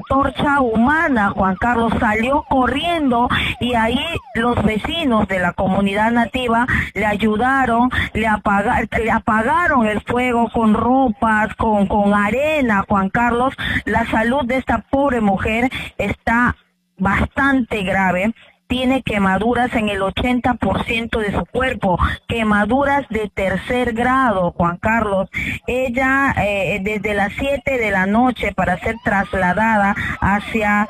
antorcha humana. Juan Carlos salió corriendo y ahí los vecinos de la comunidad nativa le ayudaron, le apagaron el fuego con ropas, con arena. Juan Carlos, la salud de esta pobre mujer está bastante grave. Tiene quemaduras en el 80% de su cuerpo, quemaduras de 3er grado, Juan Carlos. Ella desde las 7 de la noche para ser trasladada hacia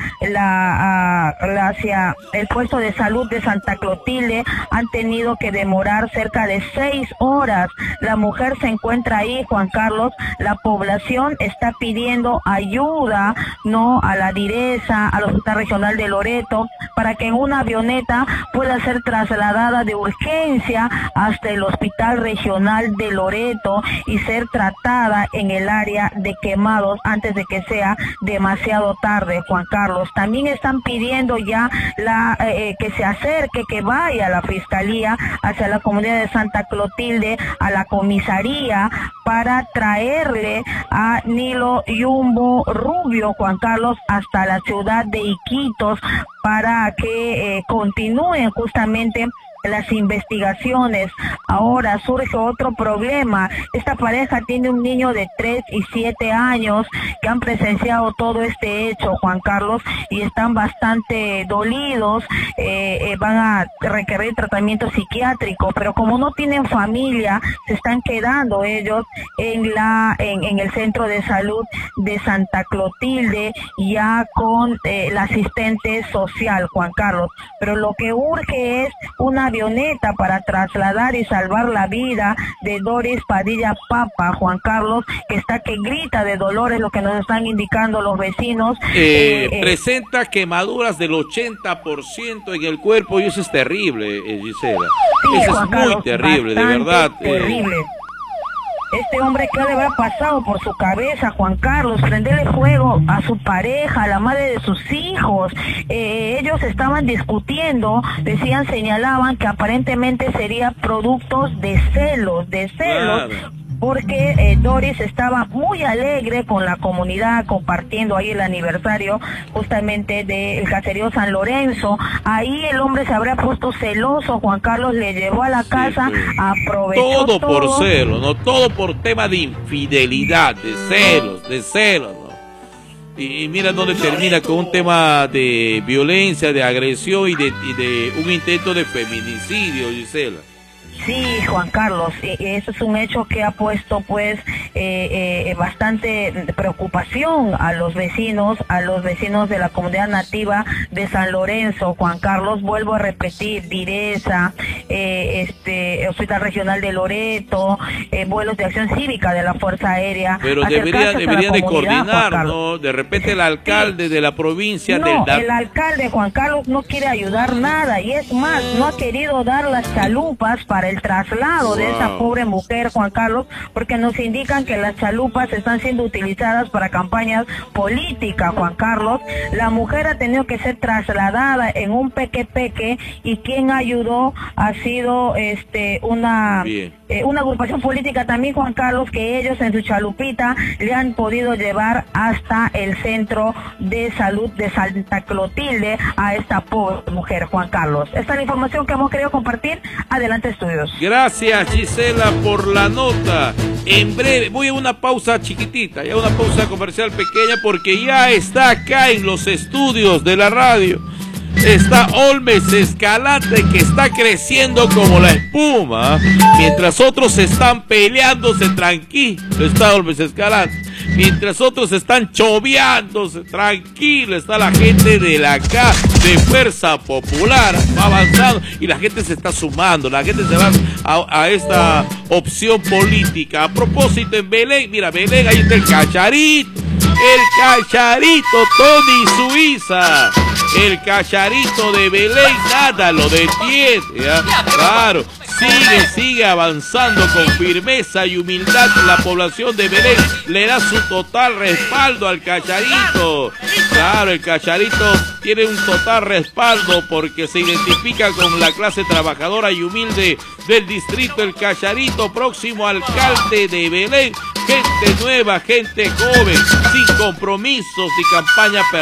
hacia el puesto de salud de Santa Clotilde han tenido que demorar cerca de 6 horas. La mujer se encuentra ahí, Juan Carlos. La población está pidiendo ayuda, no a la DIRESA, al Hospital Regional de Loreto, para que en una avioneta pueda ser trasladada de urgencia hasta el Hospital Regional de Loreto y ser tratada en el área de quemados antes de que sea demasiado tarde, Juan Carlos. También están pidiendo ya que se acerque, que vaya a la Fiscalía hacia la comunidad de Santa Clotilde, a la comisaría, para traerle a Nilo Yumbo Rubio, Juan Carlos, hasta la ciudad de Iquitos, para que continúen justamente las investigaciones. Ahora surge otro problema. Esta pareja tiene un niño de 3 y 7 años que han presenciado todo este hecho, Juan Carlos, y están bastante dolidos. Van a requerir tratamiento psiquiátrico, pero como no tienen familia, se están quedando ellos en el centro de salud de Santa Clotilde, ya con la asistente social, Juan Carlos. Pero lo que urge es una avioneta para trasladar y salvar la vida de Doris Padilla Papa, Juan Carlos, que grita de dolor, es lo que nos están indicando los vecinos. Presenta quemaduras del 80% en el cuerpo y eso es terrible, Gisela. Sí, eso Juan es Carlos, muy terrible, de verdad. Terrible. Este hombre, ¿qué le habrá pasado por su cabeza, Juan Carlos? Prenderle fuego a su pareja, a la madre de sus hijos. Ellos estaban discutiendo, señalaban que aparentemente sería productos de celos, claro, porque Doris estaba muy alegre con la comunidad, compartiendo ahí el aniversario justamente del caserío San Lorenzo. Ahí el hombre se habría puesto celoso, Juan Carlos, le llevó a la casa, aprovechó todo por celos, no todo por tema de infidelidad, de celos, ¿no? Y mira dónde termina, con un tema de violencia, de agresión y de un intento de feminicidio, Gisela. Sí, Juan Carlos, eso es un hecho que ha puesto pues bastante preocupación a los vecinos de la comunidad nativa de San Lorenzo, Juan Carlos. Vuelvo a repetir, DIRESA, Hospital Regional de Loreto, vuelos de acción cívica de la Fuerza Aérea. Pero deberían de coordinar, ¿no? De repente el alcalde de la provincia... No, el alcalde, Juan Carlos, no quiere ayudar nada, y es más, no ha querido dar las chalupas para el traslado de esa pobre mujer, Juan Carlos, porque nos indican que las chalupas están siendo utilizadas para campañas políticas, Juan Carlos. La mujer ha tenido que ser trasladada en un peque y quien ayudó ha sido una agrupación política también, Juan Carlos, que ellos en su chalupita le han podido llevar hasta el centro de salud de Santa Clotilde a esta pobre mujer, Juan Carlos. Esta es la información que hemos querido compartir. Adelante, estudios. Gracias, Gisela, por la nota. En breve, voy a una pausa chiquitita, ya una pausa comercial pequeña, porque ya está acá en los estudios de la radio. Está Olmes Escalante, que está creciendo como la espuma, mientras otros están peleándose tranquilo. Está Olmes Escalante. Mientras otros están choveándose, tranquilo, está la gente de la de Fuerza Popular, va avanzando y la gente se está sumando, la gente se va a esta opción política. A propósito, en Belén, mira, Belén, ahí está el cacharito, Tony Suiza, el cacharito de Belén, nada lo detiene, ¿ya? Claro. Sigue avanzando con firmeza y humildad. La población de Belén le da su total respaldo al cacharito. Claro, el cacharito tiene un total respaldo porque se identifica con la clase trabajadora y humilde del distrito. El cacharito, próximo alcalde de Belén. Gente nueva, gente joven, sin compromisos ni campaña